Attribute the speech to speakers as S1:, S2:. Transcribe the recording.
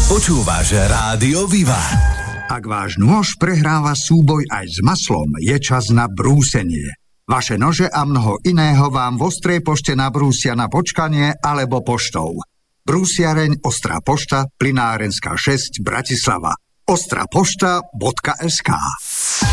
S1: Počúvaš Rádio Viva.
S2: Ak váš nôž prehráva súboj aj s maslom, je čas na brúsenie. Vaše nože a mnoho iného vám v Ostrej pošte nabrúsia na počkanie alebo poštou. Brúsiareň Ostrá pošta, Plynárenská 6, Bratislava. ostrapošta.sk